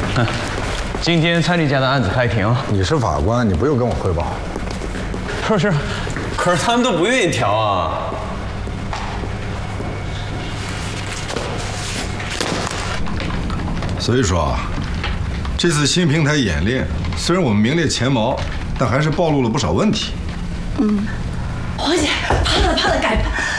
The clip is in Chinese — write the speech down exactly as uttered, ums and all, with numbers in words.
今天蔡丽家的案子开庭。 你是法官，你不用跟我汇报。 是是， 可是他们都不愿意调啊。 所以说啊，这次新平台演练虽然我们名列前茅，但还是暴露了不少问题。 嗯，黄姐，怕了怕了，改